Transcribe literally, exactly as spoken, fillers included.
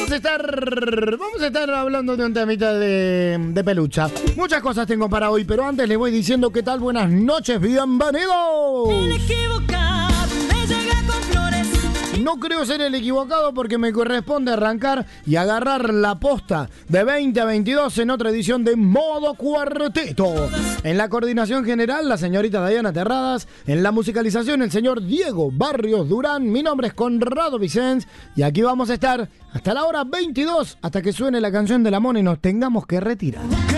vamos a estar, vamos a estar hablando de un temita de, de pelucha. Muchas cosas tengo para hoy, pero antes les voy diciendo qué tal, buenas noches, bienvenidos. El equivocado me llega con flores. No creo ser el equivocado porque me corresponde arrancar y agarrar la posta de veinte a veintidós en otra edición de Modo Cuarteto. En la coordinación general, la señorita Diana Terradas. En la musicalización, el señor Diego Barrios Durán. Mi nombre es Conrado Vicens y aquí vamos a estar hasta la hora veintidós, hasta que suene la canción de la Mona y nos tengamos que retirar.